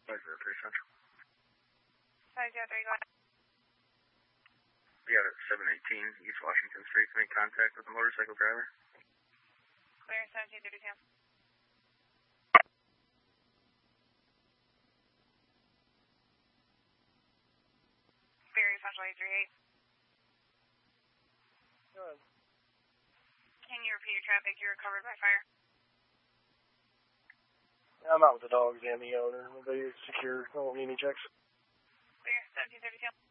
Pleasure, 3 Central. 503, go ahead. We got at 718 East Washington Street to make contact with a motorcycle driver. Clear 1732. Berry Central 838. Go ahead. Can you repeat your traffic? You were covered by fire. I'm out with the dogs and the owner. They're secure. I won't need any checks. Clear 1732.